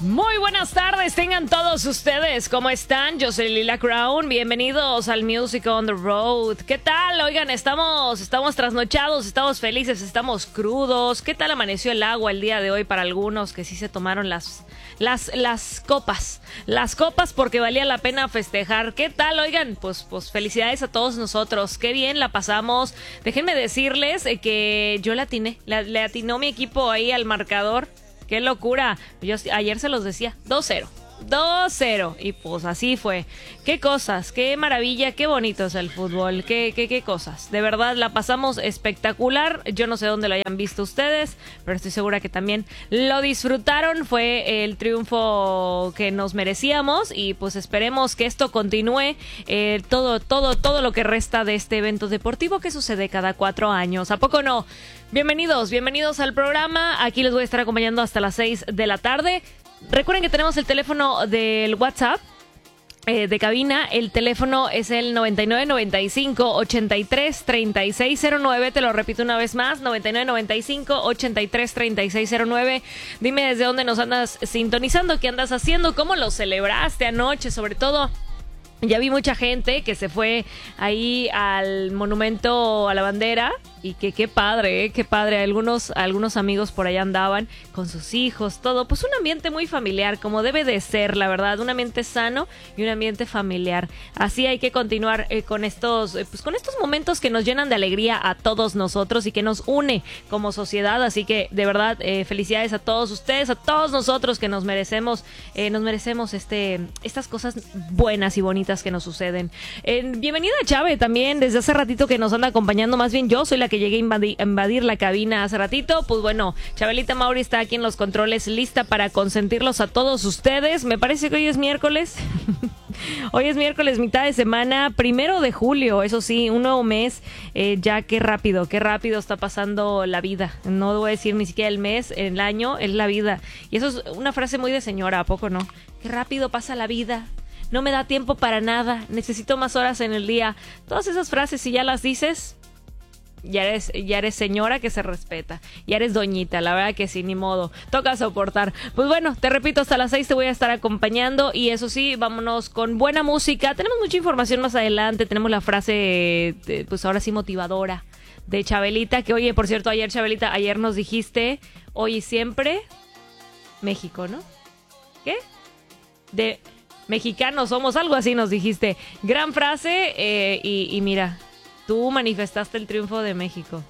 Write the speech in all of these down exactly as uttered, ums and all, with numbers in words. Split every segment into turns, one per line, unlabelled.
Muy buenas tardes, tengan todos ustedes. ¿Cómo están? Yo soy Lila Crown. Bienvenidos al Music on the Road. ¿Qué tal? Oigan, estamos, estamos trasnochados, estamos felices, estamos crudos. ¿Qué tal amaneció el agua el día de hoy para algunos que sí se tomaron las, las, las copas? Las copas porque valía la pena festejar. ¿Qué tal? Oigan, pues, pues felicidades a todos nosotros. Qué bien la pasamos. Déjenme decirles eh, que yo la atiné. La, le atinó mi equipo ahí al marcador. ¡Qué locura! Yo ayer se los decía, dos cero. dos cero. Y pues así fue. Qué cosas, qué maravilla, qué bonito es el fútbol. Qué, qué, qué cosas. De verdad, la pasamos espectacular. Yo no sé dónde lo hayan visto ustedes, pero estoy segura que también lo disfrutaron. Fue el triunfo que nos merecíamos y pues esperemos que esto continúe eh, todo, todo, todo lo que resta de este evento deportivo que sucede cada cuatro años. ¿A poco no? Bienvenidos, bienvenidos al programa. Aquí les voy a estar acompañando hasta las seis de la tarde. Recuerden que tenemos el teléfono del WhatsApp eh, de cabina. El teléfono es el noventa y nueve noventa y cinco ochenta y tres treinta y seis cero nueve. Te lo repito una vez más, noventa y nueve noventa y cinco ochenta y tres treinta y seis cero nueve. Dime desde dónde nos andas sintonizando, qué andas haciendo, cómo lo celebraste anoche, sobre todo. Ya vi mucha gente que se fue ahí al monumento a la bandera y que qué padre, ¿eh? Qué padre. Algunos, algunos amigos por allá andaban con sus hijos, todo. Pues un ambiente muy familiar, como debe de ser, la verdad. Un ambiente sano y un ambiente familiar. Así hay que continuar eh, con estos, eh, pues con estos momentos que nos llenan de alegría a todos nosotros y que nos une como sociedad. Así que de verdad eh, felicidades a todos ustedes, a todos nosotros que nos merecemos, eh, nos merecemos este, estas cosas buenas y bonitas que nos suceden. Eh, bienvenida Chave también, desde hace ratito que nos anda acompañando. Más bien yo soy la que llegué a invadir, a invadir la cabina hace ratito. Pues bueno, Chabelita Mauri está aquí en los controles, lista para consentirlos a todos ustedes. Me parece que hoy es miércoles. Hoy es miércoles, mitad de semana, primero de julio, eso sí, un nuevo mes. Eh, ya qué rápido, qué rápido está pasando la vida. No voy a decir ni siquiera el mes, el año, es la vida. Y eso es una frase muy de señora, ¿a poco no? Qué rápido pasa la vida. No me da tiempo para nada, necesito más horas en el día. Todas esas frases, si ya las dices, ya eres, ya eres señora que se respeta. Ya eres doñita, la verdad que sí, ni modo. Toca soportar. Pues bueno, te repito, hasta las seis te voy a estar acompañando. Y eso sí, vámonos con buena música. Tenemos mucha información más adelante. Tenemos la frase, de, pues ahora sí, motivadora de Chabelita. Que oye, por cierto, ayer, Chabelita, ayer nos dijiste, hoy y siempre, México, ¿no? ¿Qué? De... mexicanos somos, algo así nos dijiste. Gran frase eh, y, y mira, tú manifestaste el triunfo de México.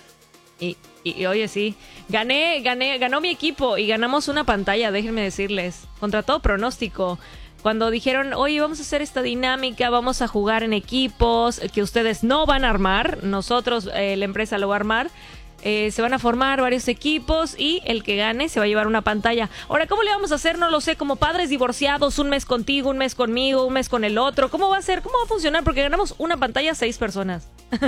Y, y, y oye, sí, gané, gané, ganó mi equipo y ganamos una pantalla, déjenme decirles, contra todo pronóstico. Cuando dijeron, oye, vamos a hacer esta dinámica, vamos a jugar en equipos que ustedes no van a armar, nosotros, eh, la empresa lo va a armar. Eh, se van a formar varios equipos y el que gane se va a llevar una pantalla. Ahora, ¿cómo le vamos a hacer? No lo sé, como padres divorciados, un mes contigo, un mes conmigo, un mes con el otro. ¿Cómo va a ser? ¿Cómo va a funcionar? Porque ganamos una pantalla a seis personas.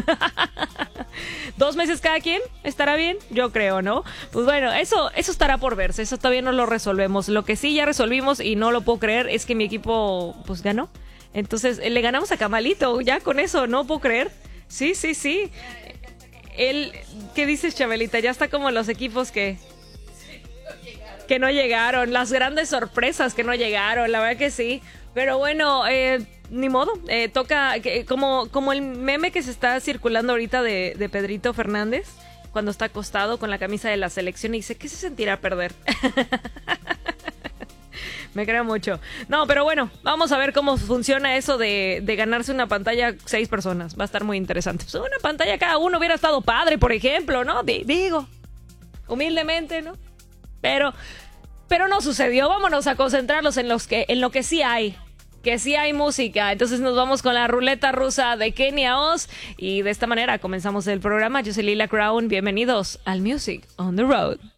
¿Dos meses cada quien? ¿Estará bien? Yo creo, ¿no? Pues bueno, eso, eso estará por verse. Eso todavía no lo resolvemos. Lo que sí ya resolvimos y no lo puedo creer es que mi equipo, pues, ganó. Entonces, le ganamos a Camalito. Ya con eso, no puedo creer. Sí, sí, sí. Él, ¿qué dices, Chabelita? Ya está como los equipos que que no llegaron, las grandes sorpresas que no llegaron, la verdad que sí. Pero bueno, eh, ni modo, eh, toca, que, como, como el meme que se está circulando ahorita de, de Pedrito Fernández, cuando está acostado con la camisa de la selección y dice, ¿qué se sentirá perder? Me creo mucho. No, pero bueno, vamos a ver cómo funciona eso de, de ganarse una pantalla seis personas. Va a estar muy interesante. Pues una pantalla cada uno hubiera estado padre, por ejemplo, ¿no? D- digo, humildemente, ¿no? Pero, pero no sucedió. Vámonos a concentrarnos en, los que, en lo que sí hay. Que sí hay música. Entonces nos vamos con la ruleta rusa de Kenia Oz. Y de esta manera comenzamos el programa. Yo soy Lila Crown. Bienvenidos al Music on the Road.